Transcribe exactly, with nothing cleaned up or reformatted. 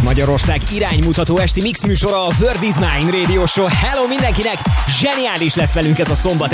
Magyarország iránymutató esti mix műsora, a Word is Mine Radio Show. Hello mindenkinek! Zseniális lesz velünk ez a szombat